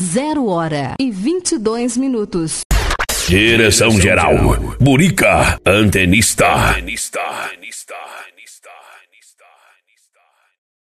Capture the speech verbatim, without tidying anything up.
Zero hora e vinte e dois minutos. Direção geral, Burica, antenista.